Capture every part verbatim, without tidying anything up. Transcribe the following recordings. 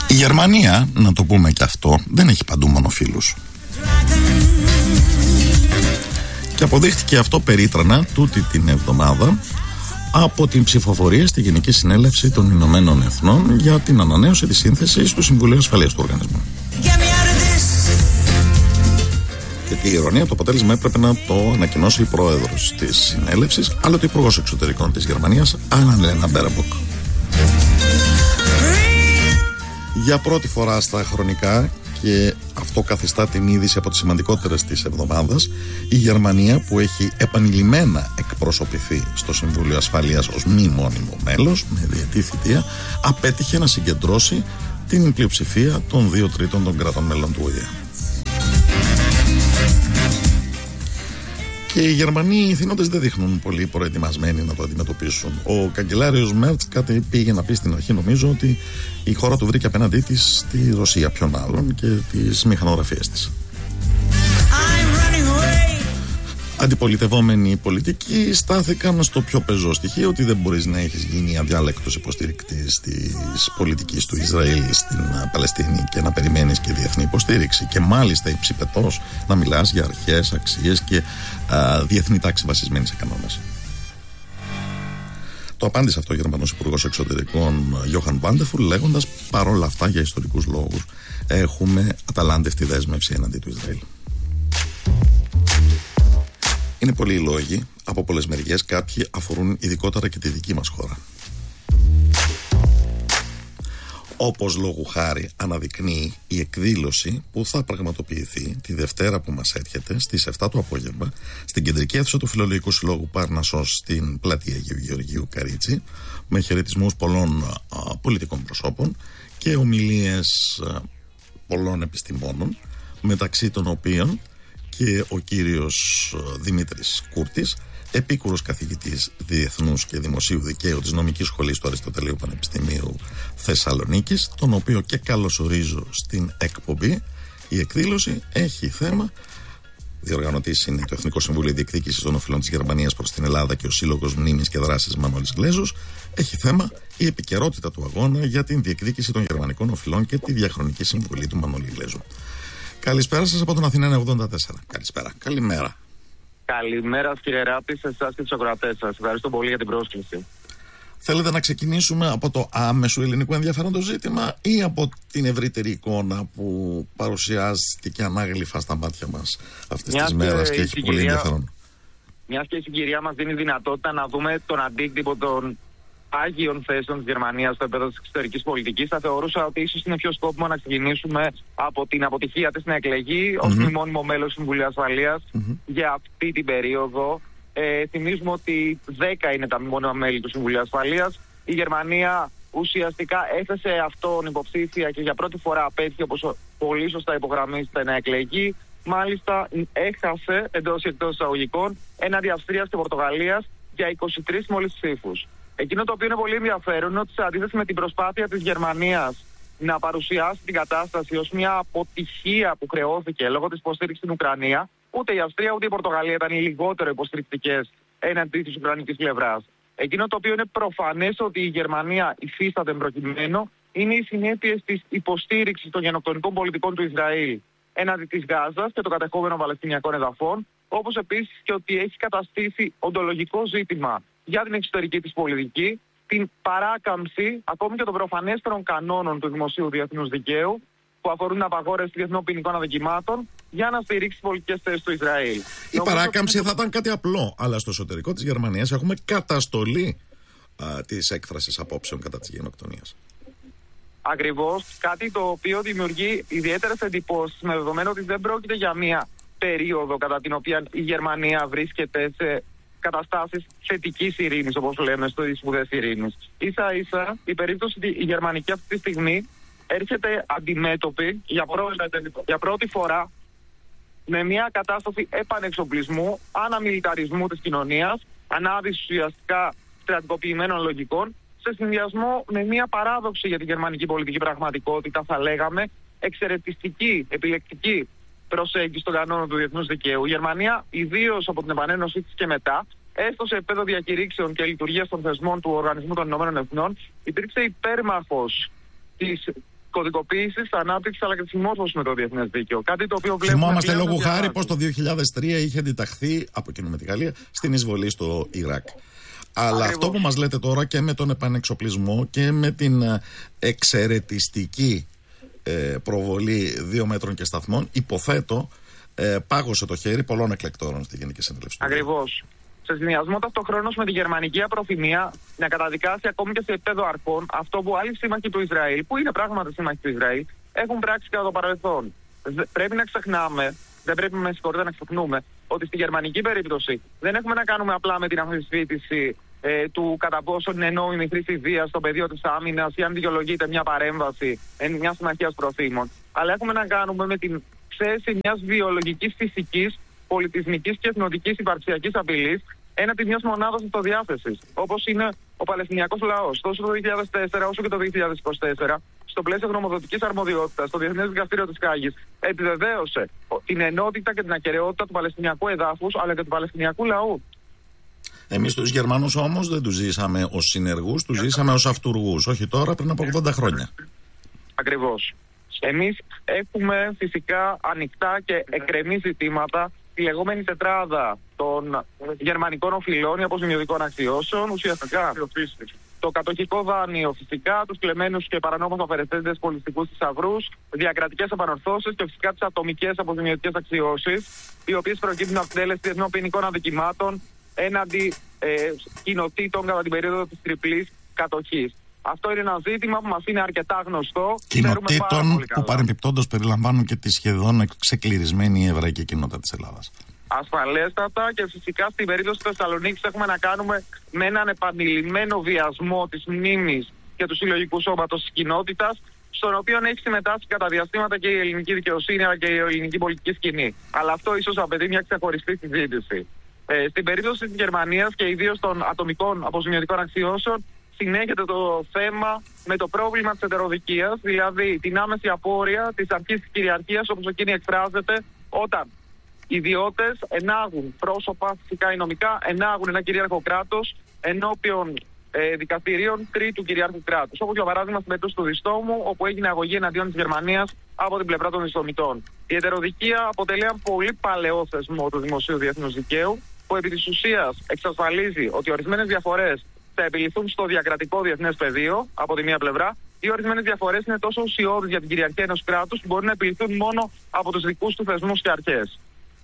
Η Γερμανία, να το πούμε και αυτό, δεν έχει παντού μονοφίλους. Και αποδείχτηκε αυτό περίτρανα τούτη την εβδομάδα από την ψηφοφορία στη Γενική Συνέλευση των Ηνωμένων Εθνών για την ανανέωση της σύνθεσης του Συμβουλίου Ασφαλείας του Οργανισμού. Γιατί η ειρωνία, το αποτέλεσμα έπρεπε να το ανακοινώσει η πρόεδρος της συνέλευσης, αλλά το υπουργός εξωτερικών της Γερμανίας, Annalena Baerbock. Για πρώτη φορά στα χρονικά, και αυτό καθιστά την είδηση από τις σημαντικότερες της εβδομάδας, η Γερμανία, που έχει επανειλημμένα εκπροσωπηθεί στο Συμβούλιο Ασφαλείας ως μη μόνιμο μέλος με διετή θητεία, απέτυχε να συγκεντρώσει την πλειοψηφία των δύο τρίτων των κρατών μέλων του Ο Ε Ε. Και οι Γερμανοί ηθήνοντες δεν δείχνουν πολύ προετοιμασμένοι να το αντιμετωπίσουν. Ο καγκελάριος Μέρτς κάτι πήγε να πει στην αρχή, νομίζω, ότι η χώρα του βρήκε απέναντί της τη Ρωσία, ποιον άλλον, και τις μηχανογραφίες της. Αντιπολιτευόμενοι πολιτικοί στάθηκαν στο πιο πεζό στοιχείο, ότι δεν μπορείς να έχεις γίνει αδιάλεκτος υποστηρικτής της πολιτικής του Ισραήλ στην Παλαιστίνη και να περιμένεις και διεθνή υποστήριξη, και μάλιστα υψηπετός να μιλάς για αρχές, αξίες και α, διεθνή τάξη βασισμένη σε κανόνες. Το απάντησε αυτό ο Γερμανός Υπουργός Εξωτερικών Johann Wadephul, λέγοντας, παρόλα αυτά, για ιστορικούς λόγους έχουμε αταλάντευτη δέσμευση έναντι του Ισραήλ. Είναι πολλοί οι λόγοι, από πολλές μεριές, κάποιοι αφορούν ειδικότερα και τη δική μας χώρα. Όπως λόγου χάρη αναδεικνύει η εκδήλωση που θα πραγματοποιηθεί τη Δευτέρα που μας έρχεται στις επτά το απόγευμα στην κεντρική αίθουσα του Φιλολογικού Συλλόγου Πάρνασσος στην πλατεία Αγίου Γεωργίου Καρίτσι, με χαιρετισμούς πολλών α, πολιτικών προσώπων και ομιλίες α, πολλών επιστημόνων, μεταξύ των οποίων και ο κύριος Δημήτρης Κούρτης, επίκουρος καθηγητής διεθνούς και δημοσίου δικαίου της Νομικής Σχολής του Αριστοτελείου Πανεπιστημίου Θεσσαλονίκης, τον οποίο και καλωσορίζω στην εκπομπή. Η εκδήλωση έχει θέμα, διοργανωτής είναι το Εθνικό Συμβούλιο Διεκδίκησης των Οφειλών της Γερμανίας προς την Ελλάδα και ο Σύλλογος Μνήμης και Δράσης Μανώλης Γλέζος, έχει θέμα η επικαιρότητα του αγώνα για την διεκδίκηση των γερμανικών οφειλών και τη διαχρονική συμβολή του Μανώλη Γλέζου. Καλησπέρα σας από τον Αθηνά ογδόντα τέσσερα. Καλησπέρα. Καλημέρα. Καλημέρα, κύριε Ράπτη, σε εσάς και τους ακροατές σας. Ευχαριστώ πολύ για την πρόσκληση. Θέλετε να ξεκινήσουμε από το άμεσο ελληνικού ενδιαφέροντος ζήτημα ή από την ευρύτερη εικόνα που παρουσιάστηκε ανάγλυφα στα μάτια μας αυτές τις μέρες και έχει πολύ ενδιαφέρον? Μιας και η συγκυρία μας δίνει δυνατότητα να δούμε τον αντίκτυπο των άγιων θέσεων της Γερμανίας στο επίπεδο της εξωτερικής πολιτικής, θα θεωρούσα ότι ίσως είναι πιο σκόπιμο να ξεκινήσουμε από την αποτυχία της να εκλεγεί ως mm-hmm. μη μόνιμο μέλος του Συμβουλίου Ασφαλείας mm-hmm. για αυτή την περίοδο. Ε, θυμίζουμε ότι δέκα είναι τα μη μόνιμα μέλη του Συμβουλίου Ασφαλείας. Η Γερμανία ουσιαστικά έθεσε αυτόν υποψήφια και για πρώτη φορά απέτυχε, όπως πολύ σωστά υπογραμμίζεται, να εκλεγεί. Μάλιστα έχασε εντός ή εκτός εισαγωγικών έναντι Αυστρίας και Πορτογαλίας για είκοσι τρεις μόλις ψήφους. Εκείνο το οποίο είναι πολύ ενδιαφέρον είναι ότι, σε αντίθεση με την προσπάθεια της Γερμανίας να παρουσιάσει την κατάσταση ως μια αποτυχία που χρεώθηκε λόγω της υποστήριξης στην Ουκρανία, ούτε η Αυστρία ούτε η Πορτογαλία ήταν οι λιγότερο υποστηρικτικές έναντι της ουκρανικής πλευράς. Εκείνο το οποίο είναι προφανές ότι η Γερμανία υφίσταται προκειμένου είναι οι συνέπειες της υποστήριξης των γενοκτονικών πολιτικών του Ισραήλ έναντι της Γάζας και των κατεχόμενων Παλαιστινιακών εδαφών, όπως επίσης και ότι έχει καταστήσει οντολογικό ζήτημα για την εξωτερική της πολιτική την παράκαμψη ακόμη και των προφανέστερων κανόνων του δημοσίου διεθνούς δικαίου που αφορούν την απαγόρευση διεθνών ποινικών αδικημάτων για να στηρίξει τις πολιτικές θέσεις του Ισραήλ. Η Νομίζω παράκαμψη ότι θα ήταν κάτι απλό, αλλά στο εσωτερικό της Γερμανίας έχουμε καταστολή α, της έκφρασης απόψεων κατά της γενοκτονίας. Ακριβώς, κάτι το οποίο δημιουργεί ιδιαίτερες εντυπώσεις, με δεδομένο ότι δεν πρόκειται για μία περίοδο κατά την οποία η Γερμανία βρίσκεται σε καταστάσεις θετικής ειρήνης, όπως λέμε, στο σπουδές ειρήνης. Ίσα ίσα η περίπτωση η γερμανική αυτή τη στιγμή έρχεται αντιμέτωπη για πρώτη, για πρώτη φορά με μια κατάσταση επανεξοπλισμού, αναμιλιταρισμού της κοινωνίας, ανάδυσης ουσιαστικά στρατικοποιημένων λογικών, σε συνδυασμό με μια παράδοξη για τη γερμανική πολιτική πραγματικότητα, θα λέγαμε, εξαιρετιστική, επιλεκτική προσέγγιση των κανόνων του διεθνούς δικαίου. Η Γερμανία, ιδίως από την επανένωσή της και μετά, έστω σε επίπεδο διακηρύξεων και λειτουργίας των θεσμών του Οργανισμού των Ηνωμένων Εθνών, υπήρξε υπέρμαχος της κωδικοποίησης, ανάπτυξης αλλά και της συμμόρφωσης με το διεθνές δίκαιο. Κάτι το οποίο βλέπουμε. Θυμόμαστε λόγω χάρη πως το δύο χιλιάδες τρία είχε αντιταχθεί από κοινού με τη Γαλλία στην εισβολή στο Ιράκ. Αλλά ακριβώς. Αυτό που μας λέτε τώρα και με τον επανεξοπλισμό και με την εξαιρετιστική ε, προβολή δύο μέτρων και σταθμών, υποθέτω, ε, πάγωσε το χέρι πολλών εκλεκτόρων στη Γενική Συνέλευση. Ακριβώς. Σε συνδυασμό ταυτοχρόνως με τη γερμανική απροθυμία να καταδικάσει ακόμη και σε επίπεδο αρχών αυτό που άλλοι σύμμαχοι του Ισραήλ, που είναι πράγματι σύμμαχοι του Ισραήλ, έχουν πράξει κατά το παρελθόν. Πρέπει να ξεχνάμε, δεν πρέπει με συγχωρείτε να ξεχνούμε, ότι στη γερμανική περίπτωση δεν έχουμε να κάνουμε απλά με την αμφισβήτηση ε, του κατά πόσο είναι νόμιμη χρήση βίας στο πεδίο της άμυνας ή αν δικαιολογείται μια παρέμβαση μια συμμαχίας προθήμων. Αλλά έχουμε να κάνουμε με την θέση μιας βιολογικής, φυσικής, πολιτισμικής και εθνοτικής υπαρξιακής απειλής έναντι μιας μονάδας αυτοδιάθεσης, όπως είναι ο Παλαιστινιακός λαός. Τόσο το δύο χιλιάδες τέσσερα όσο και το δύο χιλιάδες είκοσι τέσσερα, στο πλαίσιο γνωμοδοτικής αρμοδιότητας, το Διεθνές Δικαστήριο της Χάγης επιβεβαίωσε την ενότητα και την ακεραιότητα του Παλαιστινιακού εδάφους αλλά και του Παλαιστινιακού λαού. Εμείς τους Γερμανούς όμως δεν τους ζήσαμε ως συνεργούς, τους ζήσαμε ως αυτουργούς, όχι τώρα, πριν από ογδόντα χρόνια. Ακριβώς. Εμείς έχουμε φυσικά ανοιχτά και εκκρεμή ζητήματα, τη λεγόμενη τετράδα των γερμανικών οφειλών ή αποζημιωτικών αξιώσεων, ουσιαστικά το κατοχικό δάνειο, φυσικά τους κλεμμένους και παρανόμως αφαιρετέντες πολιτιστικούς θησαυρούς, διακρατικές επανορθώσεις και φυσικά τις ατομικές αποζημιωτικές αξιώσεις, οι οποίες προκύπτουν από την τέλεση διεθνών ποινικών αδικημάτων έναντι ε, κοινοτήτων κατά την περίοδο της τριπλής κατοχής. Αυτό είναι ένα ζήτημα που μας είναι αρκετά γνωστό. Κοινοτήτων που παρεμπιπτόντως περιλαμβάνουν και τη σχεδόν ξεκληρισμένη εβραϊκή κοινότητα της Ελλάδας. Ασφαλέστατα, και φυσικά στην περίπτωση της Θεσσαλονίκης έχουμε να κάνουμε με έναν επανειλημμένο βιασμό της μνήμης και του συλλογικού σώματος της κοινότητας, στον οποίο έχει συμμετάσχει κατά διαστήματα και η ελληνική δικαιοσύνη αλλά και η ελληνική πολιτική σκηνή. Αλλά αυτό ίσως απαιτεί μια ξεχωριστή συζήτηση. Ε, στην περίπτωση της Γερμανίας και ιδίως των ατομικών αποζημιωτικών αξιώσεων, συνέχεται το θέμα με το πρόβλημα της ετεροδικίας, δηλαδή την άμεση απόρρεια της αρχής της κυριαρχίας, όπως εκείνη εκφράζεται όταν ιδιώτες ενάγουν πρόσωπα, φυσικά ή νομικά, ενάγουν ένα κυρίαρχο κράτος ενώπιον ε, δικαστηρίων τρίτου κυριάρχου κράτους. Όπως για παράδειγμα στην περίπτωση του Διστόμου, όπου έγινε αγωγή εναντίον της Γερμανίας από την πλευρά των Διστομητών. Η ετεροδικία αποτελεί ένα πολύ παλαιό θεσμό του δημοσίου διεθνούς δικαίου, που επί της ουσίας εξασφαλίζει ότι ορισμένες διαφορές θα επιληθούν στο διακρατικό διεθνές πεδίο από τη μία πλευρά, ή ορισμένες διαφορές είναι τόσο ουσιώδεις για την κυριαρχία ενός κράτους που μπορούν να επιληθούν μόνο από τους δικούς του θεσμούς και αρχές.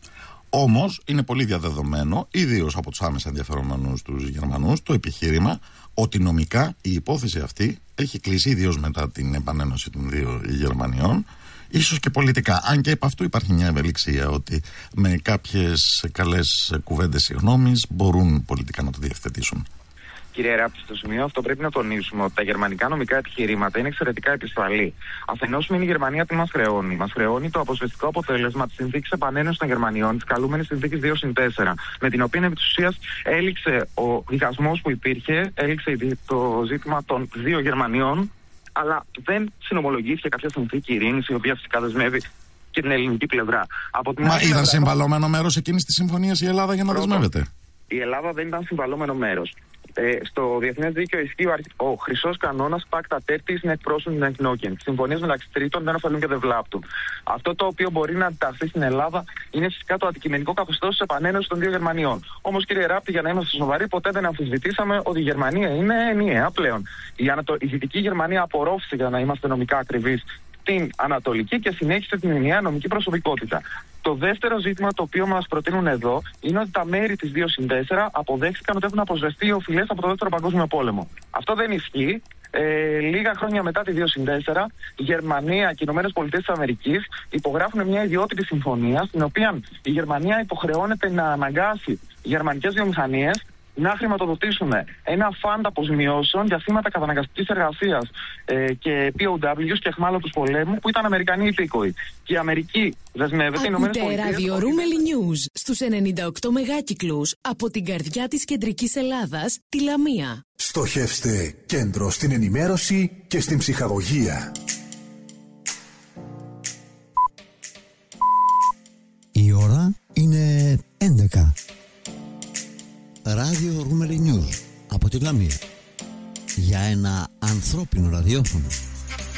Όμως είναι πολύ διαδεδομένο, ιδίως από τους άμεσα ενδιαφερομένους τους Γερμανούς, το επιχείρημα ότι νομικά η υπόθεση αυτή έχει κλείσει, ιδίως μετά την επανένωση των δύο Γερμανιών, ίσως και πολιτικά. Αν και επ' αυτού υπάρχει μια ευελιξία ότι με κάποιες καλές κουβέντες συγγνώμης μπορούν πολιτικά να το διευθετήσουν. Κύριε Ράπτη, στο σημείο αυτό πρέπει να τονίσουμε ότι τα γερμανικά νομικά επιχειρήματα είναι εξαιρετικά επισφαλή. Αφενός είναι η Γερμανία τι μας χρεώνει. Μας χρεώνει το αποσβεστικό αποτέλεσμα της συνθήκης επανένωσης των Γερμανιών, της καλούμενης συνθήκης δύο συν τέσσερα, με την οποία επί της ουσίας έληξε ο διχασμός που υπήρχε, έληξε το ζήτημα των δύο Γερμανιών, αλλά δεν συνομολογήθηκε κάποια συνθήκη ειρήνης, η οποία φυσικά δεσμεύει και την ελληνική πλευρά. Από την Μα ήταν συμβαλόμενο μέρος εκείνης της συμφωνίας η Ελλάδα για να δεσμεύεται? Η Ελλάδα δεν ήταν συμβαλόμενο μέρος. Ε, στο διεθνές δίκαιο ισχύει ο, ο χρυσός κανόνας pacta tertis nec prosum nec nocen. Συμφωνίες μεταξύ τρίτων δεν ωφελούν και δεν βλάπτουν. Αυτό το οποίο μπορεί να αντιταχθεί στην Ελλάδα είναι φυσικά το αντικειμενικό καθεστώς της επανένωσης των δύο Γερμανιών. Όμως, κύριε Ράπτη, για να είμαστε σοβαροί, ποτέ δεν αμφισβητήσαμε ότι η Γερμανία είναι ενιαία πλέον. Η, Ανατο... η Δυτική Γερμανία απορρόφησε, για να είμαστε νομικά ακριβείς, την Ανατολική και συνέχισε την ενιαία νομική προσωπικότητα. Το δεύτερο ζήτημα το οποίο μας προτείνουν εδώ είναι ότι τα μέρη της δύο συν τέσσερα αποδέχθηκαν ότι έχουν αποσβεστεί οι οφειλές από το Δεύτερο Παγκόσμιο Πόλεμο. Αυτό δεν ισχύει. Ε, λίγα χρόνια μετά τη δύο συν τέσσερα, η Γερμανία και οι Ηνωμένες Πολιτείες της Αμερικής υπογράφουν μια ιδιότυπη συμφωνία, στην οποία η Γερμανία υποχρεώνεται να αναγκάσει γερμανικές βιομηχανίες να χρηματοδοτήσουν ένα φαντ αποζημιώσεων για θύματα καταναγκαστικής εργασίας ε, και πι ο ντάμπλιου και αιχμάλωτους πολέμου που ήταν Αμερικανοί υπήκοοι. Και η Αμερική δεσμεύεται, οι Ηνωμένες Πολιτείες. Ράδιο Ρούμελι News στους ενενήντα οκτώ μεγάκυκλους από την καρδιά της κεντρικής Ελλάδας, τη Λαμία. Στοχεύστε κέντρο στην ενημέρωση και στην ψυχαγωγία. Η ώρα είναι έντεκα. Ράδιο Ρούμελι News από τη Λαμία. Για ένα ανθρώπινο ραδιόφωνο.